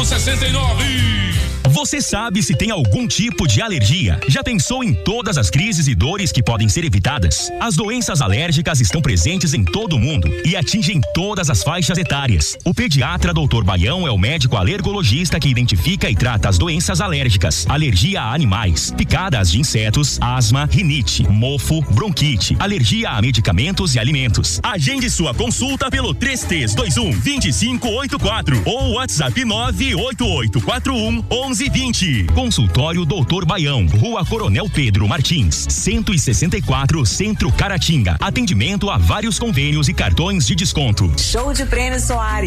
3869. Você sabe se tem algum tipo de alergia? Já pensou em todas as crises e dores que podem ser evitadas? As doenças alérgicas estão presentes em todo o mundo e atingem todas as faixas etárias. O pediatra Dr. Baião é o médico alergologista que identifica e trata as doenças alérgicas, alergia a animais, picadas de insetos, asma, rinite, mofo, bronquite, alergia a medicamentos e alimentos. Agende sua consulta pelo 3321-2584 ou WhatsApp 98841-1120. Consultório Dr. Baião, Rua Coronel Pedro Martins, 164, Centro Caratinga. Atendimento a vários convênios e cartões de desconto. Show de Prêmio Soares.